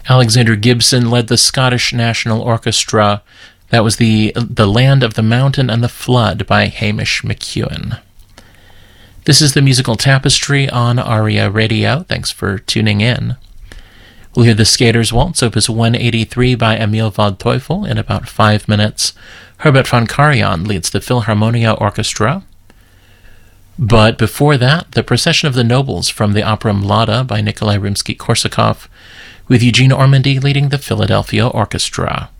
Alexander Gibson led the Scottish National Orchestra. That was the Land of the Mountain and the Flood by Hamish McEwen. This is the Musical Tapestry on ARIA Radio. Thanks for tuning in. We'll hear the Skater's Waltz, Opus 183 by Emil Waldteufel in about 5 minutes. Herbert von Karajan leads the Philharmonia Orchestra. But before that, the Procession of the Nobles from the opera Mlada by Nikolai Rimsky-Korsakov, with Eugene Ormandy leading the Philadelphia Orchestra.